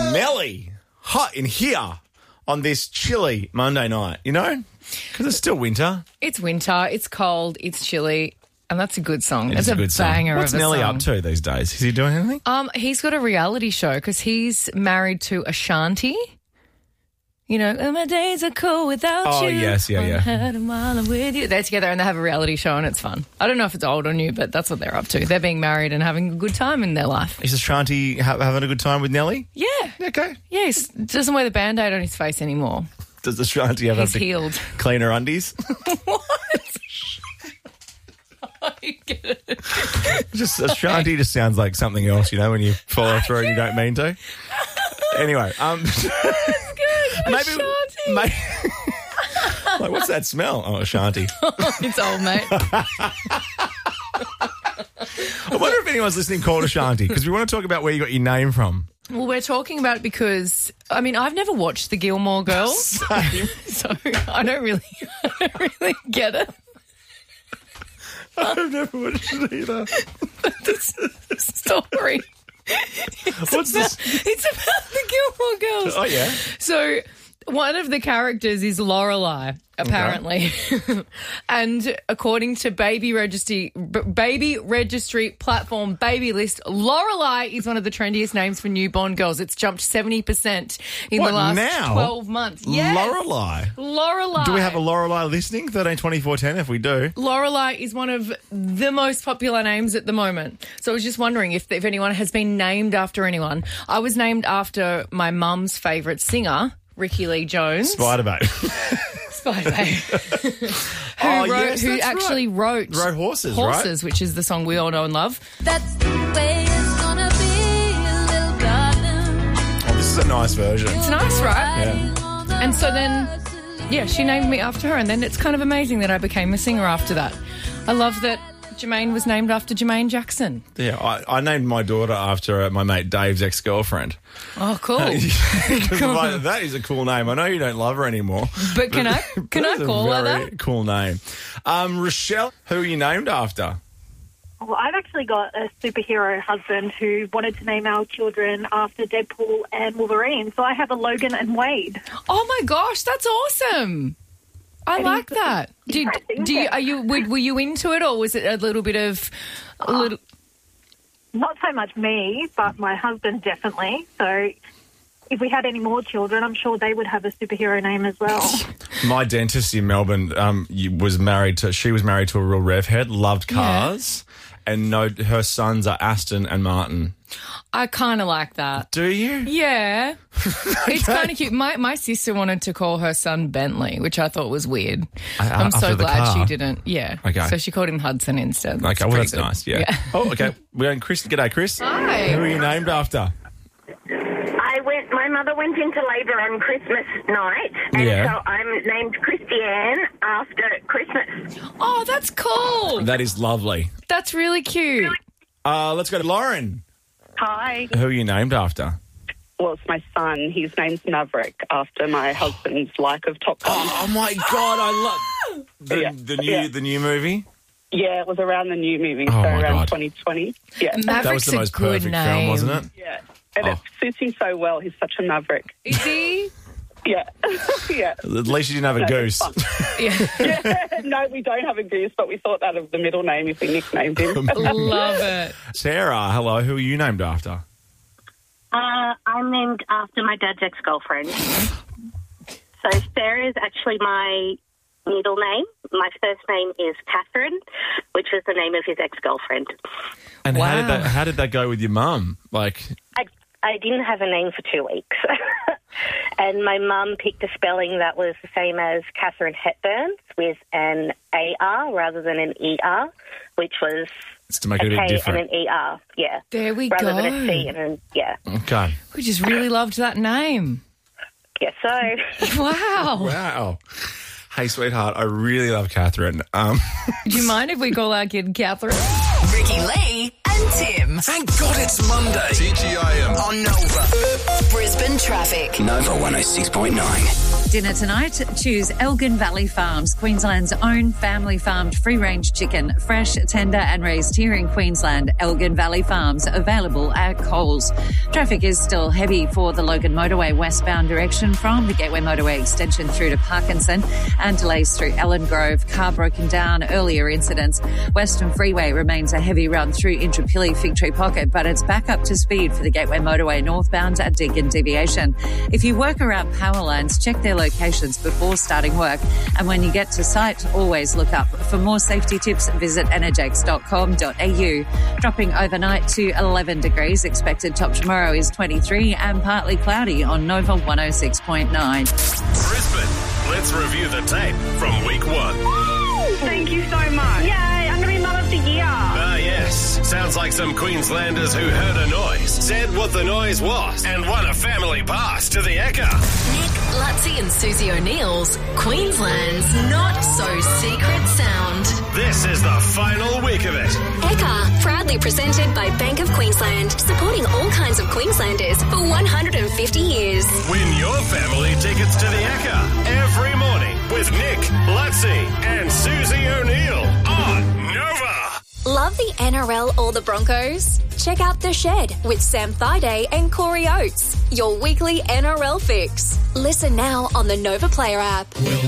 Nelly, hot in here on this chilly Monday night, you know? Because it's still winter. It's winter, it's cold, it's chilly, and that's a good song. It's a good song. banger What's of a Nelly song. up to these days? Is he doing anything? He's got a reality show because he's married to Ashanti. You know, and my days are cool without you. Oh, yes, yeah. I had 'em while I'm with you. They're together and they have a reality show and it's fun. I don't know if it's old or new, but that's what they're up to. They're being married and having a good time in their life. Is Ashanti having a good time with Nelly? Yeah. Okay. Yeah, he doesn't wear the Band-Aid on his face anymore. Does Ashanti have He's to healed. clean her undies? What? I get it. Just Ashanti just sounds like something else, you know, when you follow through and you don't mean to. Anyway, Ashanti. like, what's that smell? Oh, Ashanti. It's old, mate. I wonder if anyone's listening called Ashanti, because we want to talk about where you got your name from. Well, we're talking about it because, I mean, I've never watched the Gilmore Girls, Same. so I don't really get it. I've never watched it either. This story. What's this? It's about the Gilmore Girls. Oh, yeah. So one of the characters is Lorelai, apparently. Okay. And according to baby registry platform Baby List, Lorelai is one of the trendiest names for newborn girls. It's jumped 70% in the last 12 months. Yes. Lorelai. Do we have a Lorelai listening? 13 24 10 if we do. Lorelai is one of the most popular names at the moment. So I was just wondering if anyone has been named after anyone. I was named after my mum's favourite singer, Ricky Lee Jones. Spider-Bait. Spider-Bait. who actually wrote Horses, right? which is the song we all know and love. That's the way it's gonna be, little darling. Oh, this is a nice version. It's nice, right? Yeah. And so then, yeah, she named me after her, and then it's kind of amazing that I became a singer after that. I love that Jermaine was named after Jermaine Jackson. Yeah, I named my daughter after my mate Dave's ex-girlfriend. Oh, cool. That is a cool name. I know you don't love her anymore. But can I call her that? Cool name. Rochelle, who are you named after? Well, I've actually got a superhero husband who wanted to name our children after Deadpool and Wolverine. So I have a Logan and Wade. Oh, my gosh, that's awesome. I like that. Were you into it, or was it a little bit of Not so much me, but my husband definitely. So if we had any more children, I'm sure they would have a superhero name as well. My dentist in Melbourne was married to a real rev head, loved cars, and her sons are Aston and Martin. I kind of like that. Do you? Yeah. It's kind of cute. My sister wanted to call her son Bentley, which I thought was weird. I'm so glad she didn't. Yeah. Okay. So she called him Hudson instead. Okay, well, that's good. nice. Yeah. Oh, okay. We're going Chris. G'day, Chris. Hi. Who are you named after? My mother went into labour on Christmas night, and so I'm named Christiane after Christmas. Oh, that's cool. That is lovely. That's really cute. Let's go to Lauren. Hi. Who are you named after? Well, it's my son. His name's Maverick, after my husband's like of Top Gun. Oh, my God, I love the new movie. Yeah, it was around the new movie, Oh, so my around God. 2020. Yeah. Maverick's That was the most a good perfect name. film, wasn't it? Yeah. And it suits him so well. He's such a maverick. Is he? Yeah. Yeah. At least you didn't have a goose. Yeah. No, we don't have a goose, but we thought that of the middle name if we nicknamed him. Love it. Sarah, hello. Who are you named after? I'm named after my dad's ex-girlfriend. So Sarah is actually my middle name. My first name is Catherine, which was the name of his ex-girlfriend. And Wow. how did that go with your mum? Like, I didn't have a name for 2 weeks. And my mum picked a spelling that was the same as Catherine Hepburn with an AR rather than an ER, which was it's to make it a a bit K different. and an ER, yeah. There we rather go. than a C and an, yeah. Okay. We just really loved that name. Yes, so. Wow. Wow. Hey, sweetheart, I really love Catherine. Do you mind if we call our kid Catherine? Ricky Lee and Tim. Thank God it's Monday. TGIM On Nova. Brisbane traffic. Nova 106.9. dinner tonight? Choose Elgin Valley Farms, Queensland's own family-farmed free-range chicken. Fresh, tender and raised here in Queensland. Elgin Valley Farms, available at Coles. Traffic is still heavy for the Logan Motorway westbound direction from the Gateway Motorway extension through to Parkinson, and delays through Ellen Grove. Car broken down, earlier incidents. Western Freeway remains a heavy run through Intrapilli Fig Tree Pocket, but it's back up to speed for the Gateway Motorway northbound at Deakin Deviation. If you work around power lines, check their locations before starting work. And when you get to site, always look up. For more safety tips, visit energex.com.au. Dropping overnight to 11 degrees. Expected top tomorrow is 23 and partly cloudy on Nova 106.9. Brisbane, let's review the tape from week 1. Thank you so much. Yay, I'm going to be Mum of the Year. Ah, yes. Sounds like some Queenslanders who heard a noise, said what the noise was, and won a family pass to the Ekka. Nick, Lutzi and Susie O'Neill's Queensland's Not So Secret Sound. This is the final week of it. Ekka, proudly presented by Bank of Queensland, supporting all kinds of Queenslanders for 150 years. Win your family tickets to the Ekka every morning with Nick, Lutzi and Susie O'Neill on Nova. Love the NRL or the Broncos? Check out The Shed with Sam Thaiday and Corey Oates, your weekly NRL fix. Listen now on the Nova Player app.